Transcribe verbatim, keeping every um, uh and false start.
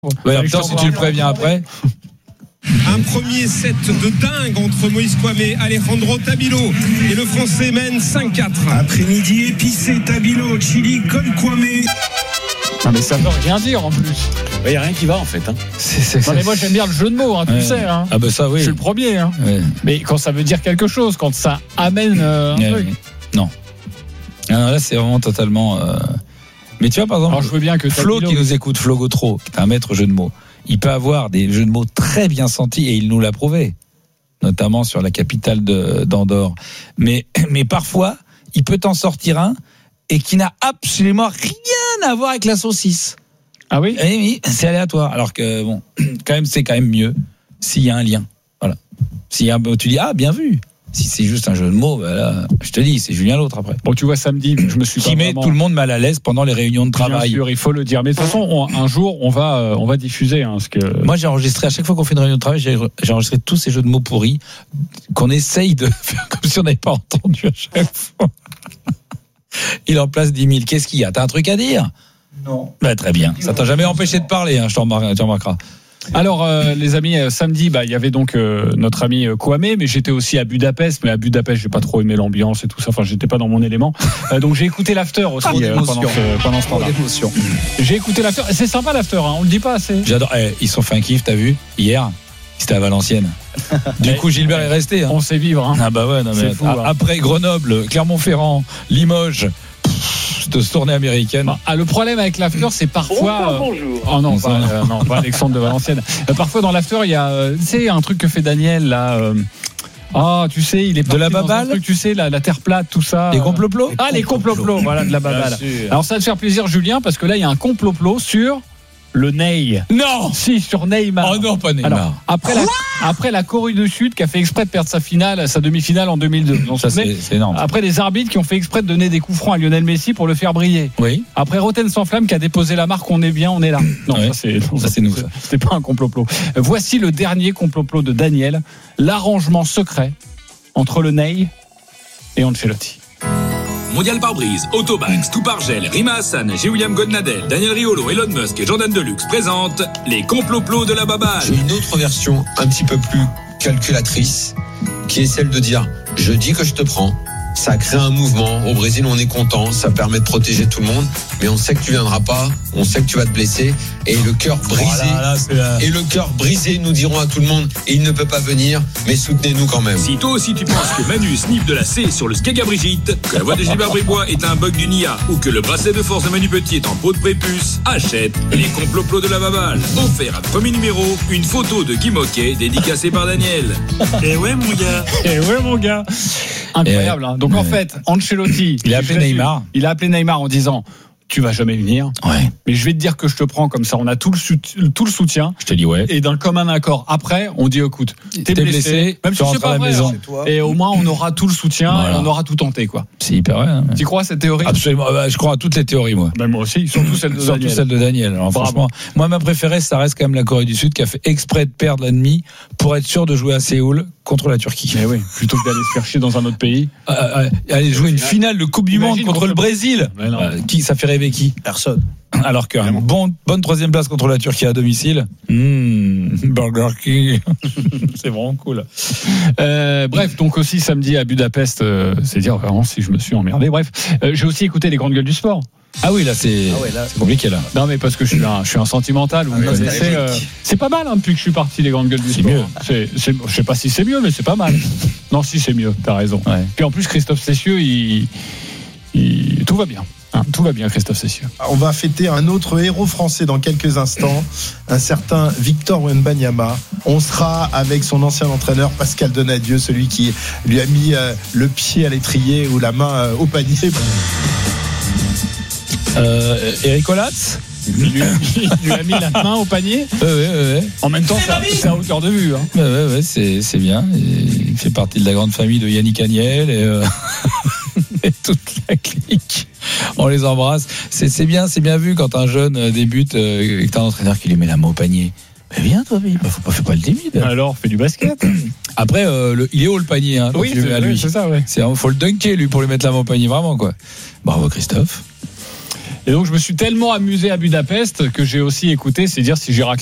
Ouais, en même temps, si tu le préviens après. Un premier set de dingue entre Moïse Kouame et Alejandro Tabilo. Et le Français mène cinq quatre. Après-midi épicé, Tabilo, chili comme Kouame. Ah mais ça veut rien dire en plus. Il n'y a rien qui va en fait. Hein. C'est, c'est, non mais moi j'aime bien le jeu de mots, hein, tu ouais. sais. Hein. Ah bah ça oui. Je suis le premier. Hein. Ouais. Mais quand ça veut dire quelque chose, quand ça amène euh, un ouais, truc. Ouais. Non. Alors là c'est vraiment totalement. Euh... Mais tu vois par exemple. Alors, je veux bien que Flo Tabilo... qui nous écoute, Flo Gautreau, qui est un maître jeu de mots. Il peut avoir des jeux de mots très bien sentis et il nous l'a prouvé, notamment sur la capitale de, d'Andorre. Mais, mais parfois, il peut t'en sortir un et qui n'a absolument rien à voir avec la saucisse. Ah oui ? Eh oui, c'est aléatoire. Alors que bon, quand même, c'est quand même mieux s'il y a un lien. Voilà. S'il y a un, tu dis ah bien vu. Si c'est juste un jeu de mots, bah là, je te dis, c'est Julien l'autre après. Bon, tu vois, samedi, je me suis qui pas met vraiment... tout le monde mal à l'aise pendant les réunions de travail. Bien sûr, il faut le dire. Mais de toute façon, on, un jour, on va, euh, on va diffuser. Hein, ce que... Moi, j'ai enregistré, à chaque fois qu'on fait une réunion de travail, j'ai, j'ai enregistré tous ces jeux de mots pourris qu'on essaye de faire comme si on n'avait pas entendu à chaque fois. Il en place dix mille. Qu'est-ce qu'il y a ? T'as un truc à dire ? Non. Bah, très bien. Ça t'a jamais empêché de parler, hein, je t'en remarquerai, tu remarqueras. Alors euh, les amis, euh, samedi, bah il y avait donc euh, notre ami euh, Kouame, mais j'étais aussi à Budapest, mais à Budapest j'ai pas trop aimé l'ambiance et tout ça, enfin j'étais pas dans mon élément. Euh, donc j'ai écouté l'after aussi ah, euh, pendant ce, pendant ce temps-là. J'ai écouté l'after, c'est sympa l'after, hein, on le dit pas assez. J'adore. Eh, ils sont fait un kiff, t'as vu hier. C'était à Valenciennes. Du coup, Gilbert est resté. Hein. On sait vivre. Hein. Ah bah ouais, non mais fou, a, hein. Après Grenoble, Clermont-Ferrand, Limoges. De ce tournée américaine. Ah, le problème avec l'after, c'est parfois. Bonjour, bonjour. Euh... Oh non, pas, euh, non, pas Alexandre de Valenciennes. Euh, parfois dans l'after, il y a, euh, tu sais, un truc que fait Daniel là. Euh... Ah, tu sais, il est de la babale, truc, tu sais, la, la terre plate, tout ça. Les comploplots. Ah, les comploplots, voilà, de la babale. Alors ça va te faire plaisir, Julien, parce que là, il y a un comploplo sur le Ney. Non. Si, sur Neymar. Oh non, pas Neymar. Alors, après la, après la Corée du Sud qui a fait exprès de perdre sa finale, sa demi-finale en deux mille deux. Ça, c'est, c'est énorme. Après les arbitres qui ont fait exprès de donner des coups francs à Lionel Messi pour le faire briller. Oui. Après Roten sans flamme qui a déposé la marque, on est bien, on est là. Non, oui. ça c'est, non, ça, c'est nous. Ça. C'était pas un complot-plot. Voici le dernier complot-plot de Daniel. L'arrangement secret entre le Ney et Ancelotti. Mondial pare-brise, Autobanks, Toupargel, Rima Hassan, G. William Godnadel, Daniel Riolo, Elon Musk et Jordan Deluxe présentent les complots-plots de la baballe. J'ai une autre version un petit peu plus calculatrice qui est celle de dire je dis que je te prends. Ça crée un mouvement. Au Brésil, on est content. Ça permet de protéger tout le monde. Mais on sait que tu viendras pas. On sait que tu vas te blesser. Et le cœur brisé. Voilà, là, c'est la... Et le cœur brisé, nous dirons à tout le monde. Et il ne peut pas venir. Mais soutenez-nous quand même. Si toi aussi tu penses que Manu sniffe de la C sur le Skega Brigitte, que la voix de Gilbert Bribois est un bug du N I A ou que le bracelet de force de Manu Petit est en peau de prépuce, achète les complots de la baballe. Offert à premier numéro, une photo de Guy Moquet dédicacée par Daniel. Eh ouais, mon gars. Eh ouais, mon gars. Incroyable. Hein. Donc en fait, Ancelotti, il a appelé Neymar. Il a appelé Neymar en disant tu vas jamais venir. Ouais. Mais je vais te dire que je te prends comme ça. On a tout le, sout- tout le soutien. Je te dis ouais. Et d'un commun accord. Après, on dit écoute, t'es, t'es blessé, blessé, même si c'est pas à la vrai. Maison. Hein. Et au moins, on aura tout le soutien. Voilà. Et on aura tout tenté, quoi. C'est hyper vrai. Hein. Tu crois à cette théorie ? Absolument. Je crois à toutes les théories, moi. Ben moi aussi. Surtout celle de surtout Daniel. celle de Daniel. Alors, franchement, moi, ma préférée, ça reste quand même la Corée du Sud qui a fait exprès de perdre la demi pour être sûr de jouer à Séoul contre la Turquie. Mais oui. Plutôt que d'aller se faire chier dans un autre pays. Euh, euh, aller jouer une finale de Coupe du Monde contre, contre le Brésil. Euh, qui ça fait rêver qui ? Personne. Alors qu'un bon, bonne troisième place contre la Turquie à domicile, mmh, Burger King, c'est vraiment cool. Euh, bref, donc aussi samedi à Budapest, euh, c'est dire vraiment si je me suis emmerdé. Bref, euh, j'ai aussi écouté les grandes gueules du sport. Ah oui, là c'est, ah ouais, là, c'est compliqué là. Non mais parce que je suis un, je suis un sentimental. Vous ah, connaissez, euh, c'est pas mal hein, depuis que je suis parti les grandes gueules du c'est sport. Mieux. C'est, c'est, je sais pas si c'est mieux, mais c'est pas mal. Non, si c'est mieux, t'as raison. Ouais. Puis en plus Christophe Cessieux, il, il, tout va bien. Hein, tout va bien, Christophe Cessieux. On va fêter un autre héros français dans quelques instants, un certain Victor Wembanyama. On sera avec son ancien entraîneur Pascal Donadieu, celui qui lui a mis euh, le pied à l'étrier ou la main euh, au panier. Euh, Eric Olatz il lui, il lui a mis la main au panier. Ouais, ouais, ouais. En même temps, c'est, c'est à hauteur de vue. Hein. Ouais, ouais, ouais, c'est, c'est bien. Il fait partie de la grande famille de Yannick Agnel et, euh, et toute la clique. On les embrasse. C'est, c'est bien, c'est bien vu quand un jeune débute euh, et que t'as un entraîneur qui lui met la main au panier. Mais viens, toi, il faut pas, fais pas le timide. Alors, fais du basket. Après, euh, le, il est haut le panier. Hein, oui, c'est, à lui. c'est ça, ouais. C'est, faut le dunker lui pour lui mettre la main au panier, vraiment quoi. Bravo Christophe. Et donc je me suis tellement amusé à Budapest que j'ai aussi écouté, c'est dire si Gérard